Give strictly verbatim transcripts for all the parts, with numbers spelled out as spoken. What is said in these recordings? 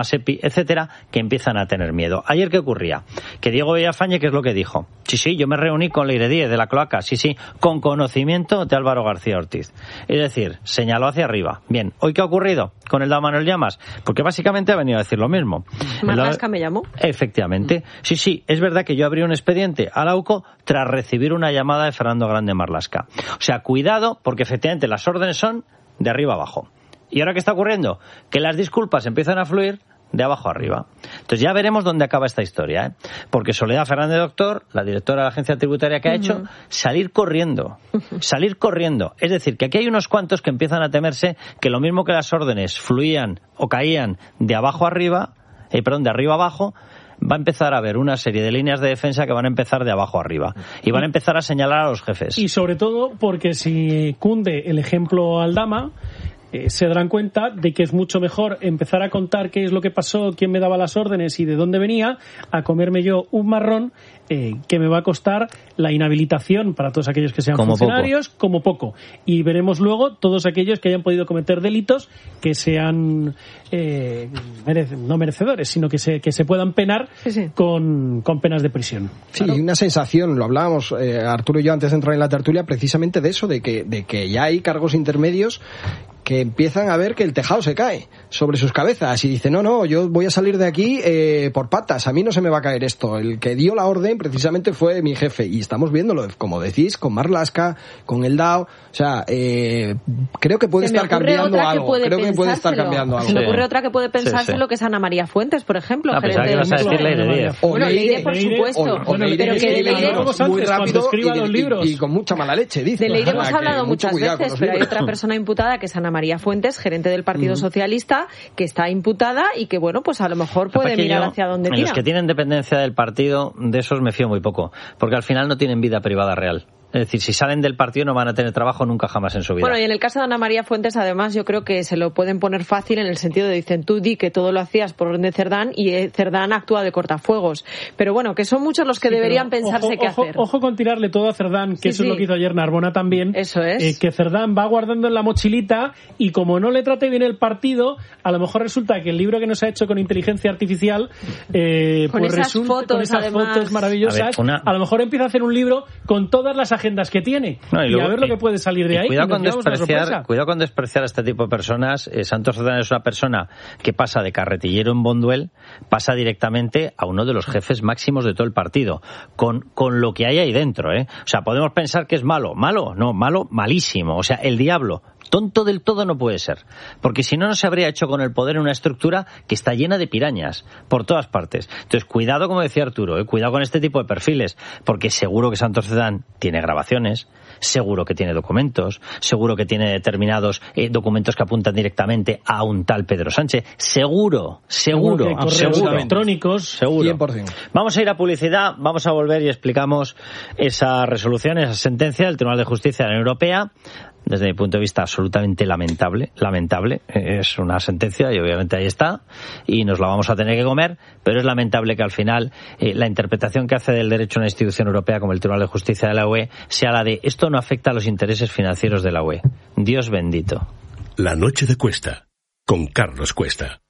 SEPI, etcétera, que empiezan a tener miedo. Ayer, ¿qué ocurría? Que Diego Villafañe, ¿qué es lo que dijo? Sí, sí, yo me reuní con Leire Díez de la Cloaca, sí, sí, con conocimiento de Álvaro García Ortiz. Es decir, señaló hacia arriba. Bien, ¿hoy qué ha ocurrido con el Dao Manuel Llamas? Porque básicamente ha venido a decir lo mismo. Marlaska me llamó. Efectivamente. Sí, sí, es verdad que yo abrí un expediente a la U C O tras recibir una llamada de Fernando Grande Marlaska. O sea, cuidado, porque efectivamente las órdenes son de arriba abajo. ¿Y ahora qué está ocurriendo? Que las disculpas empiezan a fluir de abajo arriba. Entonces ya veremos dónde acaba esta historia, ¿eh? Porque Soledad Fernández Doctor, la directora de la agencia tributaria, que ha uh-huh. hecho salir corriendo, uh-huh. salir corriendo. Es decir, que aquí hay unos cuantos que empiezan a temerse que lo mismo que las órdenes fluían o caían de abajo arriba, eh, perdón, de arriba abajo, va a empezar a haber una serie de líneas de defensa que van a empezar de abajo arriba y van a empezar a señalar a los jefes. Y sobre todo porque si cunde el ejemplo Aldama, Eh, se darán cuenta de que es mucho mejor empezar a contar qué es lo que pasó, quién me daba las órdenes y de dónde venía, a comerme yo un marrón eh, que me va a costar la inhabilitación para todos aquellos que sean como funcionarios, poco. como poco. Y veremos luego todos aquellos que hayan podido cometer delitos que sean eh, merece, no merecedores, sino que se, que se puedan penar sí, sí. Con, con penas de prisión. Sí, claro. Y una sensación, lo hablábamos eh, Arturo y yo antes de entrar en la tertulia, precisamente de eso, de que, de que ya hay cargos intermedios que empiezan a ver que el tejado se cae sobre sus cabezas y dicen, no, no, yo voy a salir de aquí eh, por patas, a mí no se me va a caer esto. El que dio la orden precisamente fue mi jefe y estamos viéndolo, como decís, con Marlaska, con el Dao, o sea, eh, creo que puede estar cambiando algo, creo que puede estar cambiando algo. Se me ocurre otra que puede pensárselo, sí, sí. que es Ana María Fuentes, por ejemplo. Ah, pensaba que ibas a decir Leire Díez. Bueno, Leire, por supuesto. O, o Leire, pero que de Leire muy rápido escriba los libros. Y, y con mucha mala leche, dice. De Leire hemos hablado muchas veces, pero hay otra persona imputada que es Ana María Fuentes, gerente del Partido uh-huh. Socialista, que está imputada y que, bueno, pues a lo mejor puede mirar hacia dónde tira. Los que tienen dependencia del partido, de esos me fío muy poco, porque al final no tienen vida privada real. Es decir, si salen del partido no van a tener trabajo nunca jamás en su vida. Bueno, y en el caso de Ana María Fuentes, además, yo creo que se lo pueden poner fácil en el sentido de, dicen, tú di que todo lo hacías por orden de Cerdán y Cerdán actúa de cortafuegos. Pero bueno, que son muchos los que sí, deberían pensarse ojo, qué ojo, hacer. Ojo con tirarle todo a Cerdán, que sí, eso sí. es lo que hizo ayer Narbona también. Eso es. Eh, que Cerdán va guardando en la mochilita y como no le trate bien el partido, a lo mejor resulta que el libro que nos ha hecho con inteligencia artificial, eh, con pues esas resulta, fotos, con esas además. fotos maravillosas, a, ver, una... a lo mejor empieza a hacer un libro con todas las agendas que tiene. No, y, luego, y a ver lo que puede salir de ahí. Cuidado con, despreciar, cuidado con despreciar a este tipo de personas. Eh, Santos Cerdán es una persona que pasa de carretillero en Bonduel, pasa directamente a uno de los jefes máximos de todo el partido, con, con lo que hay ahí dentro, ¿eh? O sea, podemos pensar que es malo. ¿Malo? No, malo, malísimo. O sea, el diablo. Tonto del todo no puede ser, porque si no, no se habría hecho con el poder en una estructura que está llena de pirañas por todas partes. Entonces, cuidado, como decía Arturo, ¿eh? cuidado con este tipo de perfiles, porque seguro que Santos Cerdán tiene grabaciones, seguro que tiene documentos, seguro que tiene determinados eh, documentos que apuntan directamente a un tal Pedro Sánchez. Seguro, seguro, seguro. seguro electrónicos, seguro. cien por ciento. Vamos a ir a publicidad, vamos a volver y explicamos esa resolución, esa sentencia del Tribunal de Justicia de la Unión Europea. Desde mi punto de vista, absolutamente lamentable, lamentable. Es una sentencia y obviamente ahí está y nos la vamos a tener que comer, pero es lamentable que al final eh, la interpretación que hace del derecho a una institución europea como el Tribunal de Justicia de la U E sea la de esto no afecta a los intereses financieros de la U E. Dios bendito. La noche de Cuesta, con Carlos Cuesta.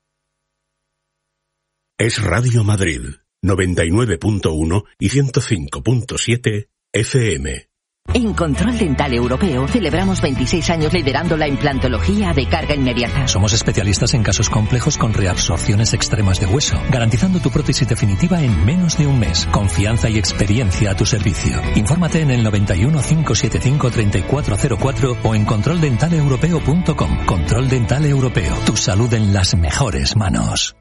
Es Radio Madrid, noventa y nueve punto uno y ciento cinco punto siete F M. En Control Dental Europeo celebramos veintiséis años liderando la implantología de carga inmediata. Somos especialistas en casos complejos con reabsorciones extremas de hueso, garantizando tu prótesis definitiva en menos de un mes. Confianza y experiencia a tu servicio. Infórmate en el noventa y uno, cinco setenta y cinco, treinta y cuatro cero cuatro o en control dental europeo punto com. Control Dental Europeo. Tu salud en las mejores manos.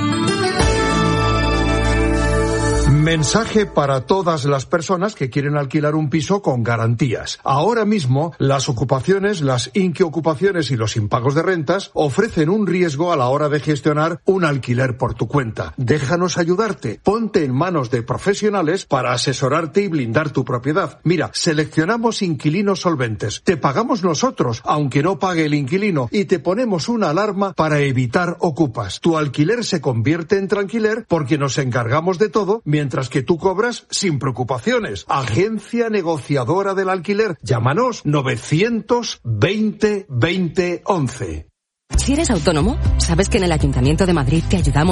Mensaje para todas las personas que quieren alquilar un piso con garantías. Ahora mismo, las ocupaciones, las inquiocupaciones y los impagos de rentas ofrecen un riesgo a la hora de gestionar un alquiler por tu cuenta. Déjanos ayudarte. Ponte en manos de profesionales para asesorarte y blindar tu propiedad. Mira, seleccionamos inquilinos solventes. Te pagamos nosotros, aunque no pague el inquilino, y te ponemos una alarma para evitar ocupas. Tu alquiler se convierte en tranquiler porque nos encargamos de todo, mientras que tú cobras sin preocupaciones. Agencia negociadora del alquiler. Llámanos novecientos veinte veinte once. Si eres autónomo, ¿sabes que en el Ayuntamiento de Madrid te ayudamos